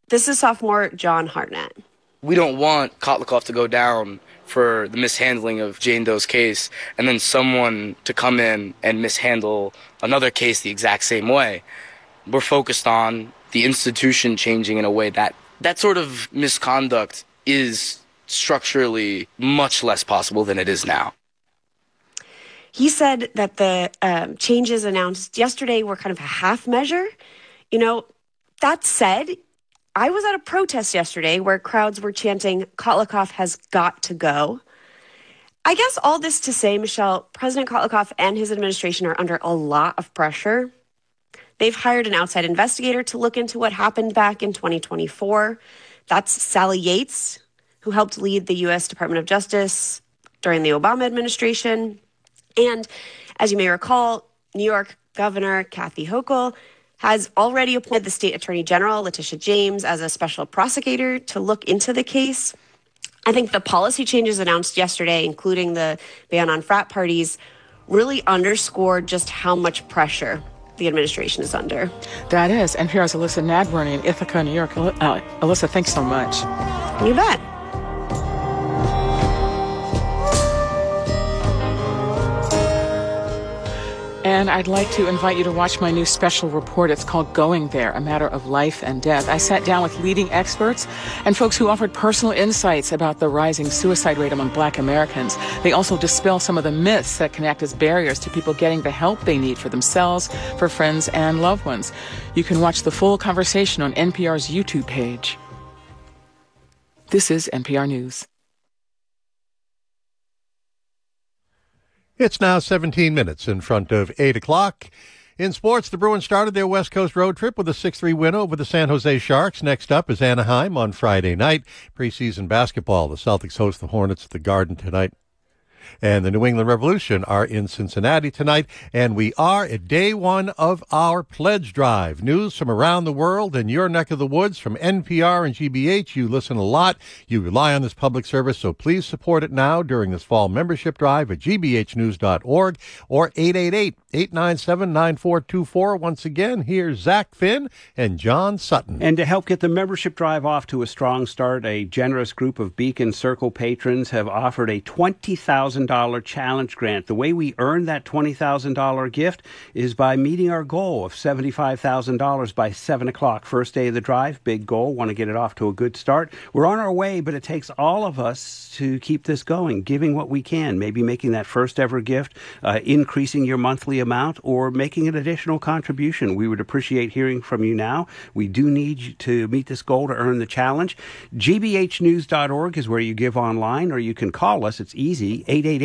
This is sophomore John Hartnett. We don't want Kotlikoff to go down for the mishandling of Jane Doe's case and then someone to come in and mishandle another case the exact same way. We're focused on the institution changing in a way that sort of misconduct is structurally much less possible than it is now. He said that the changes announced yesterday were kind of a half measure. That said, I was at a protest yesterday where crowds were chanting, Kotlikoff has got to go. I guess all this to say, Michelle, President Kotlikoff and his administration are under a lot of pressure. They've hired an outside investigator to look into what happened back in 2024. That's Sally Yates, who helped lead the U.S. Department of Justice during the Obama administration. And as you may recall, New York Governor Kathy Hochul has already appointed the state attorney general, Letitia James, as a special prosecutor to look into the case. I think the policy changes announced yesterday, including the ban on frat parties, really underscored just how much pressure the administration is under. That is NPR's Alyssa Nadworny in Ithaca, New York. Alyssa, thanks so much. You bet. And I'd like to invite you to watch my new special report. It's called Going There, A Matter of Life and Death. I sat down with leading experts and folks who offered personal insights about the rising suicide rate among Black Americans. They also dispel some of the myths that can act as barriers to people getting the help they need for themselves, for friends, and loved ones. You can watch the full conversation on NPR's YouTube page. This is NPR News. It's now 17 minutes in front of 8 o'clock. In sports, the Bruins started their West Coast road trip with a 6-3 win over the San Jose Sharks. Next up is Anaheim on Friday night. Preseason basketball. The Celtics host the Hornets at the Garden tonight. And the New England Revolution are in Cincinnati tonight. And we are at day one of our pledge drive. News from around the world and your neck of the woods from NPR and GBH. You listen a lot. You rely on this public service, so please support it now during this fall membership drive at gbhnews.org or 888-897-9424. Once again, here's Zach Finn and John Sutton. And to help get the membership drive off to a strong start, a generous group of Beacon Circle patrons have offered a $20,000 challenge grant. The way we earn that $20,000 gift is by meeting our goal of $75,000 by 7 o'clock. First day of the drive, big goal. Want to get it off to a good start. We're on our way, but it takes all of us to keep this going, giving what we can, maybe making that first ever gift, increasing your monthly amount, or making an additional contribution. We would appreciate hearing from you now. We do need you to meet this goal to earn the challenge. gbhnews.org is where you give online, or you can call us. It's easy,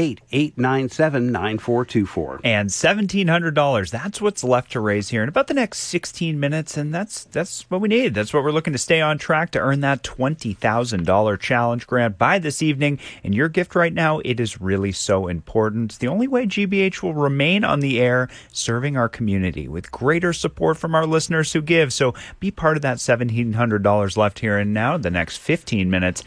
888-897-9424. And $1,700, that's what's left to raise here in about the next 16 minutes, and that's what we need. That's what we're looking to stay on track to earn that $20,000 challenge grant by this evening. And your gift right now, it is really so important. It's the only way GBH will remain on the air, serving our community with greater support from our listeners who give. So be part of that $1,700 left here and now, the next 15 minutes.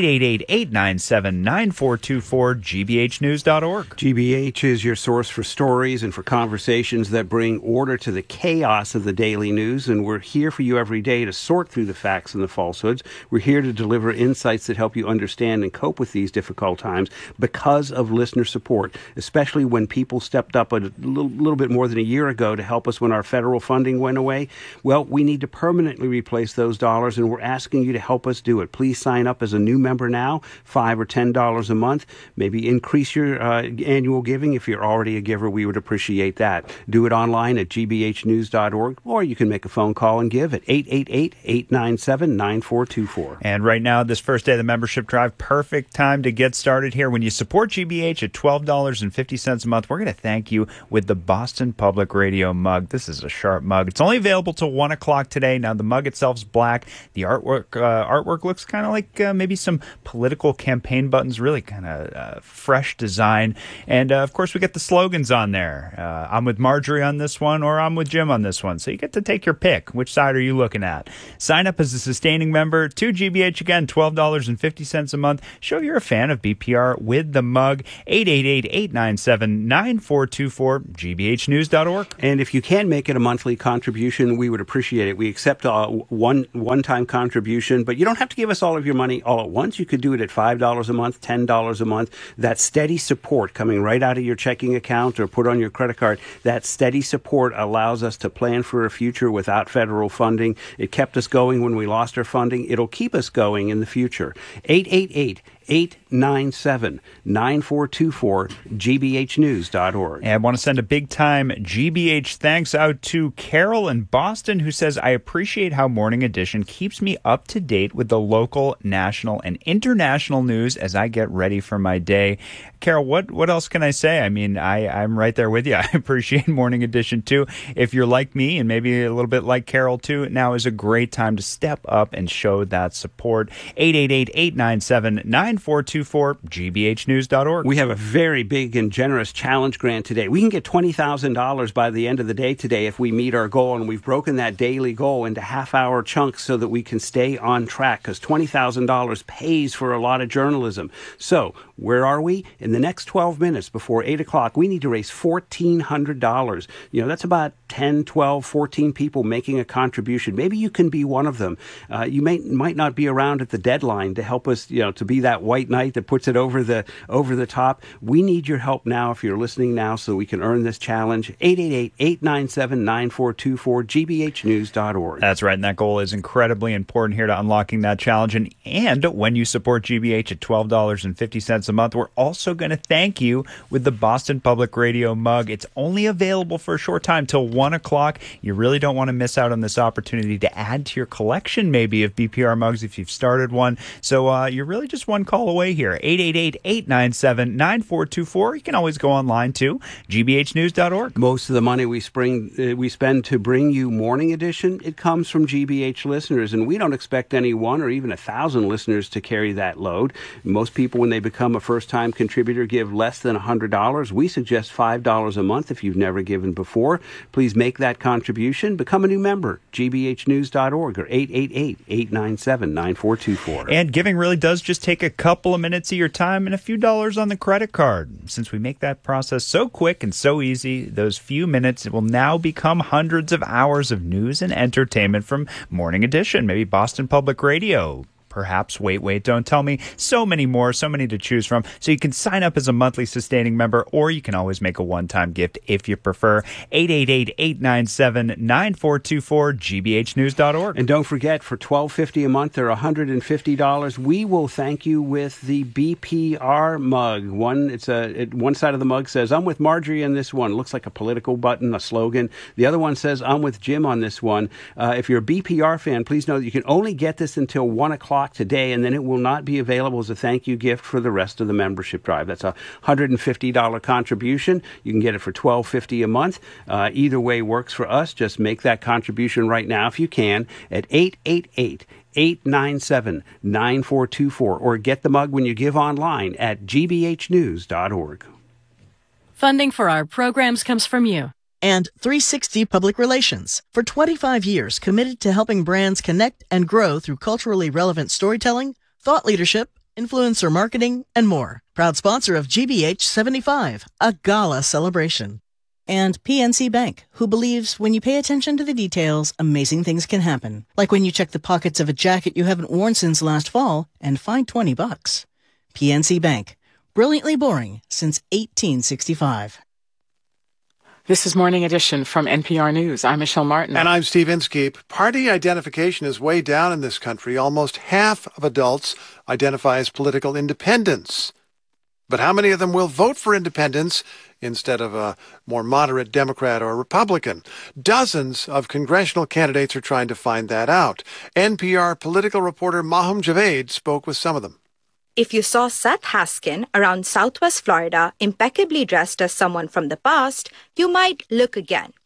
888-897-9424, gbhnews.org. GBH is your source for stories and for conversations that bring order to the chaos of the daily news, and we're here for you every day to sort through the facts and the falsehoods. We're here to deliver insights that help you understand and cope with these difficult times because of listener support, especially when people stepped up a little bit more than a year ago to help us when our federal funding went away. Well, we need to permanently replace those dollars, and we're asking you to help us do it. Please sign up as a new member now, $5 or $10 a month. Maybe increase your annual giving. If you're already a giver, we would appreciate that. Do it online at gbhnews.org, or you can make a phone call and give at 888-897-9424. And right now, this first day of the membership drive, perfect time to get started here. When you support GBH at $12.50 a month, we're going to thank you with the Boston Public Radio mug. This is a sharp mug. It's only available till 1 o'clock today. Now, the mug itself is black. The artwork looks kind of like maybe some political campaign buttons, really kind of fresh design. And, of course, we get the slogans on there. I'm with Marjorie on this one, or I'm with Jim on this one. So you get to take your pick. Which side are you looking at? Sign up as a sustaining member to GBH. Again, $12.50 a month. Show you're a fan of BPR with the mug. 888-897-9424, gbhnews.org. And if you can make it a monthly contribution, we would appreciate it. We accept a one-time contribution, but you don't have to give us all of your money all at once. You could do it at $5 a month, $10 a month. That steady support coming right out of your checking account or put on your credit card, that steady support allows us to plan for a future without federal funding. It kept us going when we lost our funding. It'll keep us going in the future. 888-897-9424, gbhnews.org. And I want to send a big-time GBH thanks out to Carol in Boston, who says, I appreciate how Morning Edition keeps me up to date with the local, national, and international news as I get ready for my day. Carol, what else can I say? I mean, I'm right there with you. I appreciate Morning Edition, too. If you're like me, and maybe a little bit like Carol, too, now is a great time to step up and show that support. 888-897-9424, gbhnews.org. We have a very big and generous challenge grant today. We can get $20,000 by the end of the day today if we meet our goal, and we've broken that daily goal into half-hour chunks so that we can stay on track, because $20,000 pays for a lot of journalism. So, where are we? In the next 12 minutes before 8 o'clock, we need to raise $1,400. You know, that's about 10, 12, 14 people making a contribution. Maybe you can be one of them. You might not be around at the deadline to help us, to be that white knight that puts it over the top. We need your help now if you're listening now so we can earn this challenge. 888-897-9424, gbhnews.org. That's right, and that goal is incredibly important here to unlocking that challenge. And when you support GBH at $12.50 a month, we're also going to thank you with the Boston Public Radio mug. It's only available for a short time till 1 o'clock. You really don't want to miss out on this opportunity to add to your collection maybe of BPR mugs if you've started one. So you're really just one call away here. 888-897-9424. You can always go online too, gbhnews.org. Most of the money we spend to bring you Morning Edition, it comes from GBH listeners, and we don't expect any one or even 1,000 listeners to carry that load. Most people, when they become a first-time contributor, give less than $100. We suggest $5 a month if you've never given before. Please make that contribution. Become a new member, gbhnews.org, or 888-897-9424. And giving really does just take a couple of minutes of your time and a few dollars on the credit card. Since we make that process so quick and so easy, those few minutes will now become hundreds of hours of news and entertainment from Morning Edition, maybe Boston Public Radio, perhaps Wait, Don't Tell Me. So many more, so many to choose from. So you can sign up as a monthly sustaining member, or you can always make a one-time gift if you prefer. 888-897-9424, gbhnews.org. And don't forget, for $12.50 a month or $150, we will thank you with the BPR mug. One side of the mug says, I'm with Marjorie on this one. It looks like a political button, a slogan. The other one says, I'm with Jim on this one. If you're a BPR fan, please know that you can only get this until 1 o'clock today, and then it will not be available as a thank you gift for the rest of the membership drive. That's a $150 contribution. You can get it for $12.50 a month. Either way works for us. Just make that contribution right now if you can at 888-897-9424, or get the mug when you give online at gbhnews.org. Funding for our programs comes from you. And 360 Public Relations, for 25 years committed to helping brands connect and grow through culturally relevant storytelling, thought leadership, influencer marketing, and more. Proud sponsor of GBH 75, a gala celebration. And PNC Bank, who believes when you pay attention to the details, amazing things can happen. Like when you check the pockets of a jacket you haven't worn since last fall and find $20. PNC Bank, brilliantly boring since 1865. This is Morning Edition from NPR News. I'm Michelle Martin. And I'm Steve Inskeep. Party identification is way down in this country. Almost half of adults identify as political independents. But how many of them will vote for independence instead of a more moderate Democrat or Republican? Dozens of congressional candidates are trying to find that out. NPR political reporter Mahum Javed spoke with some of them. If you saw Seth Haskin around Southwest Florida impeccably dressed as someone from the past, you might look again.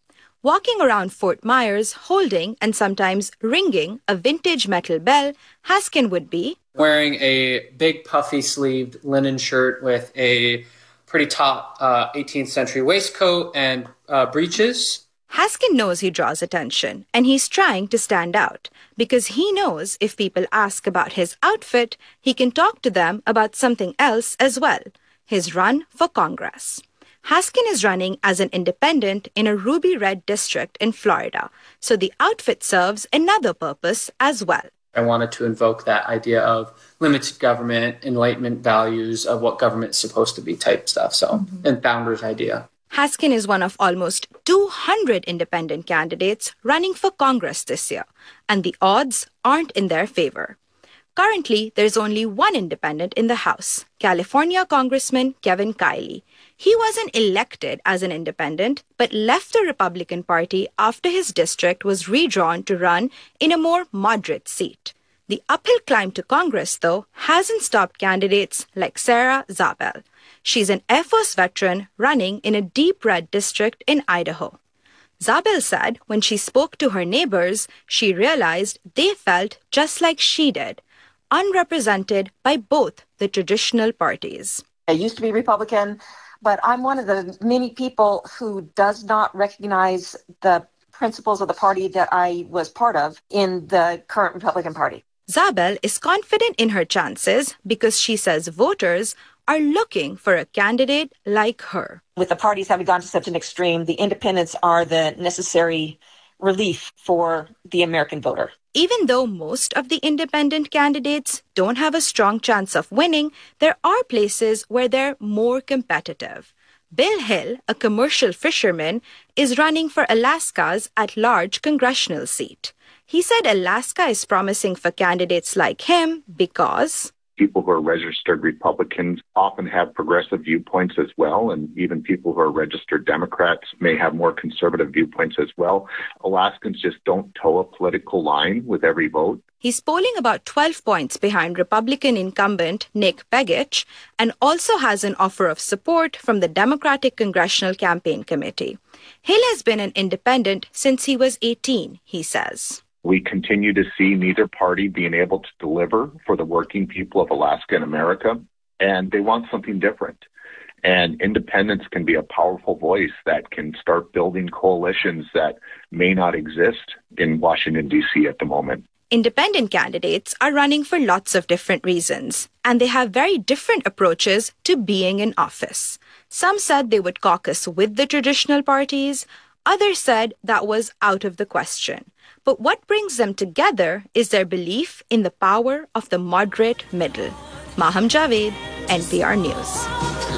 Walking around Fort Myers holding and sometimes ringing a vintage metal bell, Haskin would be wearing a big puffy sleeved linen shirt with a pretty top 18th century waistcoat and breeches. Haskin knows he draws attention, and he's trying to stand out, because he knows if people ask about his outfit, he can talk to them about something else as well, his run for Congress. Haskin is running as an independent in a ruby red district in Florida, so the outfit serves another purpose as well. I wanted to invoke that idea of limited government, enlightenment values of what government's supposed to be type stuff, and founder's idea. Haskin is one of almost 200 independent candidates running for Congress this year, and the odds aren't in their favor. Currently, there's only one independent in the House, California Congressman Kevin Kiley. He wasn't elected as an independent, but left the Republican Party after his district was redrawn to run in a more moderate seat. The uphill climb to Congress, though, hasn't stopped candidates like Sarah Zabel. She's an Air Force veteran running in a deep red district in Idaho. Zabel said when she spoke to her neighbors, she realized they felt just like she did, unrepresented by both the traditional parties. I used to be Republican, but I'm one of the many people who does not recognize the principles of the party that I was part of in the current Republican Party. Zabel is confident in her chances because she says voters are looking for a candidate like her. With the parties having gone to such an extreme, the independents are the necessary relief for the American voter. Even though most of the independent candidates don't have a strong chance of winning, there are places where they're more competitive. Bill Hill, a commercial fisherman, is running for Alaska's at-large congressional seat. He said Alaska is promising for candidates like him because people who are registered Republicans often have progressive viewpoints as well, and even people who are registered Democrats may have more conservative viewpoints as well. Alaskans just don't toe a political line with every vote. He's polling about 12 points behind Republican incumbent Nick Begich and also has an offer of support from the Democratic Congressional Campaign Committee. Hill has been an independent since he was 18, he says. We continue to see neither party being able to deliver for the working people of Alaska and America, and they want something different. And independents can be a powerful voice that can start building coalitions that may not exist in Washington, D.C. at the moment. Independent candidates are running for lots of different reasons, and they have very different approaches to being in office. Some said they would caucus with the traditional parties. Others said that was out of the question. But what brings them together is their belief in the power of the moderate middle. Maham Javed, NPR News.